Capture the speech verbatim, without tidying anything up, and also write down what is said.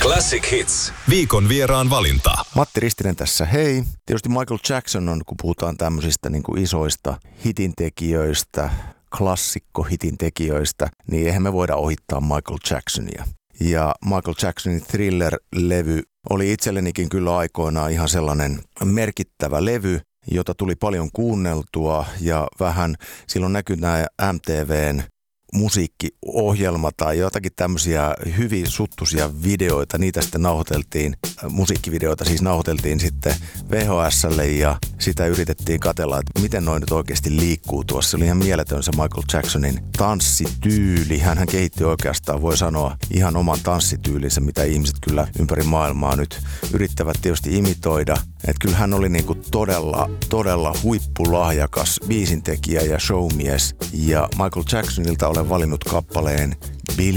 Classic Hits. Viikon vieraan valinta. Matti Ristinen tässä, hei. Tietysti Michael Jackson on, kun puhutaan tämmöisistä niin kuin isoista hitintekijöistä, klassikko-hitintekijöistä, niin eihän me voida ohittaa Michael Jacksonia. Ja Michael Jacksonin Thriller-levy oli itsellenikin kyllä aikoinaan ihan sellainen merkittävä levy, jota tuli paljon kuunneltua ja vähän silloin näkyi nämä M T V:n musiikkiohjelma tai jotakin tämmöisiä hyvin suttuisia videoita, niitä sitten nauhoiteltiin, musiikkivideoita siis nauhoiteltiin sitten V H S:lle ja sitä yritettiin katsella, että miten noin nyt oikeasti liikkuu tuossa. Se oli ihan mieletön se Michael Jacksonin tanssityyli. Hänhän kehitti oikeastaan, voi sanoa, ihan oman tanssityylinsä, mitä ihmiset kyllä ympäri maailmaa nyt yrittävät tietysti imitoida. Että kyllä hän oli niinku todella, todella huippulahjakas biisintekijä ja showmies. Ja Michael Jacksonilta olen valinnut kappaleen Billie